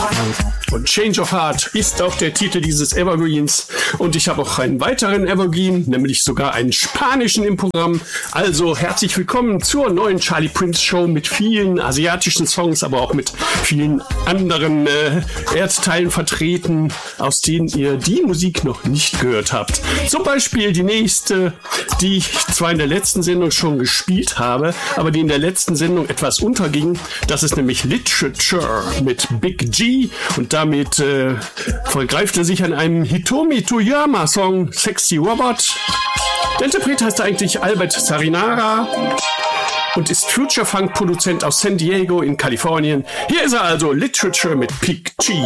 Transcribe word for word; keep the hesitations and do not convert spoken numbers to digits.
Und Change of Heart ist auch der Titel dieses Evergreens. Und ich habe auch einen weiteren Evergreen, nämlich sogar einen spanischen im Programm. Also herzlich willkommen zur neuen Charlie Prince Show mit vielen asiatischen Songs, aber auch mit vielen anderen äh, Erdteilen vertreten, aus denen ihr die Musik noch nicht gehört habt. Zum Beispiel die nächste, die ich zwar in der letzten Sendung schon gespielt habe, aber die in der letzten Sendung etwas unterging. Das ist nämlich Literature mit Big G und damit äh, vergreift er sich an einem Hitomi Toyama-Song Sexy Robot. Der Interpret heißt eigentlich Albert Sarinara und ist Future-Funk-Produzent aus San Diego in Kalifornien. Hier ist er also, Literature mit Big G.